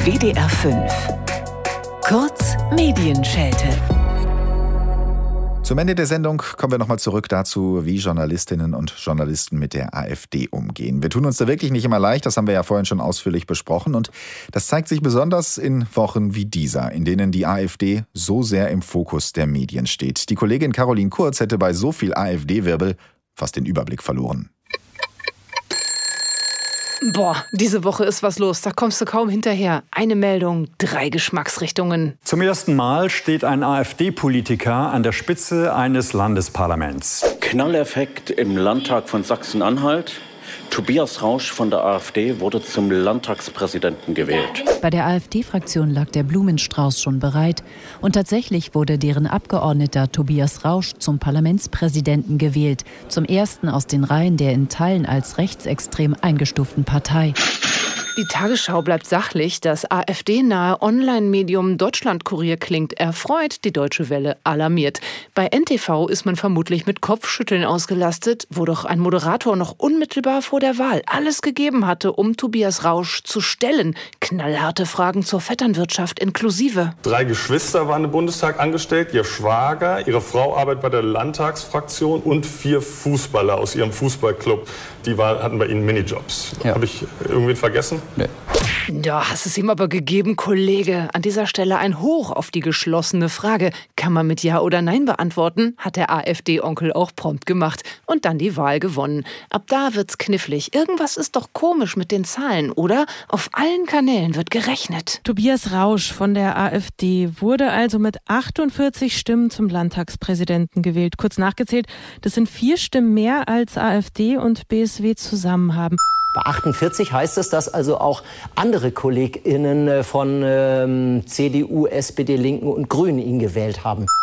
WDR 5. Kurz Medienschelte. Zum Ende der Sendung kommen wir nochmal zurück dazu, wie Journalistinnen und Journalisten mit der AfD umgehen. Wir tun uns da wirklich nicht immer leicht, das haben wir ja vorhin schon ausführlich besprochen. Und das zeigt sich besonders in Wochen wie dieser, in denen die AfD so sehr im Fokus der Medien steht. Die Kollegin Caroline Kurz hätte bei so viel AfD-Wirbel fast den Überblick verloren. Boah, diese Woche ist was los, da kommst du kaum hinterher. Eine Meldung, 3 Geschmacksrichtungen. Zum ersten Mal steht ein AfD-Politiker an der Spitze eines Landesparlaments. Knalleffekt im Landtag von Sachsen-Anhalt. Tobias Rausch von der AfD wurde zum Landtagspräsidenten gewählt. Bei der AfD-Fraktion lag der Blumenstrauß schon bereit. Und tatsächlich wurde deren Abgeordneter Tobias Rausch zum Parlamentspräsidenten gewählt. Zum ersten aus den Reihen der in Teilen als rechtsextrem eingestuften Partei. Die Tagesschau bleibt sachlich. Das AfD-nahe Online-Medium Deutschlandkurier klingt erfreut, die Deutsche Welle alarmiert. Bei NTV ist man vermutlich mit Kopfschütteln ausgelastet, wo doch ein Moderator noch unmittelbar vor der Wahl alles gegeben hatte, um Tobias Rausch zu stellen. Knallharte Fragen zur Vetternwirtschaft inklusive. 3 Geschwister waren im Bundestag angestellt, ihr Schwager, ihre Frau arbeitet bei der Landtagsfraktion und 4 Fußballer aus ihrem Fußballclub, die hatten bei ihnen Minijobs. Ja. Habe ich irgendwen vergessen? Nee. Ja, hast es ihm aber gegeben, Kollege. An dieser Stelle ein Hoch auf die geschlossene Frage. Kann man mit Ja oder Nein beantworten? Hat der AfD-Onkel auch prompt gemacht. Und dann die Wahl gewonnen. Ab da wird's knifflig. Irgendwas ist doch komisch mit den Zahlen, oder? Auf allen Kanälen wird gerechnet. Tobias Rausch von der AfD wurde also mit 48 Stimmen zum Landtagspräsidenten gewählt. Kurz nachgezählt, das sind 4 Stimmen mehr als AfD und BSW zusammen haben. Bei 48 heißt es, dass also auch andere KollegInnen von CDU, SPD, Linken und Grünen ihn gewählt haben.